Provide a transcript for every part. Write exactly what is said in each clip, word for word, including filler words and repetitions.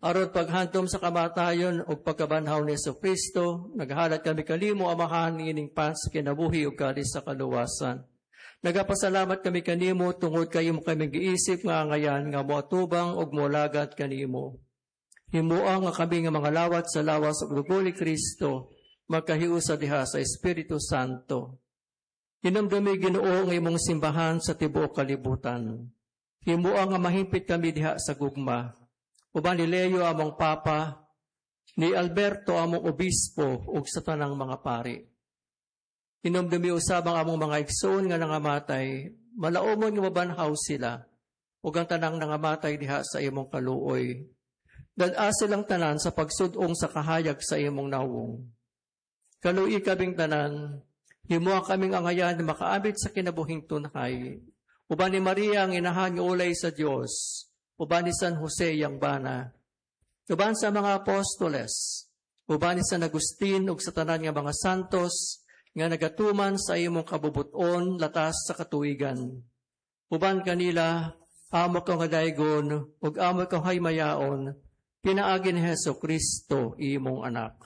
Aron paghantom sa kamatayon o pagkabanhaw ni Yesu Kristo, naghalat kami kanimo amahan ining pas kinabuhi ug kalis sa kaluwasan. Nagapasalamat kami kanimo tungod kayo mo kami giisip nga ngayan nga moatubang ug molagad kanimo. Himuang nga kami nga mga lawat sa lawas ug dugo ni Kristo, magkahiusa diha sa Espiritu Santo. Hinumdumi Ginoo nga imong simbahan sa tibuok kalibutan. Himuang nga mahimpit kami diha sa gugma. Uban ni Leo among Papa, ni Alberto among Obispo, ug sa tanang mga pari. Hinumdumi usabang among mga igsoon nga nangamatay, malaumon nga mabanhaw sila, ug ang tanang nangamatay diha sa imong kaluoy. Dad-a silang tanan sa pagsudong sa kahayag sa imong nawong. Kaluoy kabing tanan, himuha kaming angayan na makaabit sa kinabuhing tunhay. Uban ni Maria ang inahan nga ulay sa Dios, uban ni San Jose yang bana, uban sa mga apostoles, uban ni San Agustin ug sa tanan nga mga santos nga nagatuman sa imong kabubuton latas sa katuigan. Uban kanila amo ka nga daygon ug amo ka haymayaon, pinaagi ni Hesu Kristo imong anak.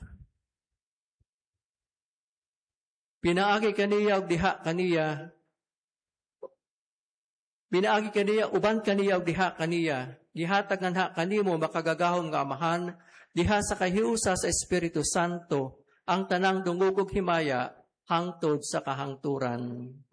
Pinaagi kaniya ug diha kaniya Binaagi kaniya, uban kaniya, o diha kaniya, gihatag nga kanimo makagagahom nga amahan, diha sa kahiusa sa Espiritu Santo, ang tanang dungugog himaya, hangtod sa kahangturan.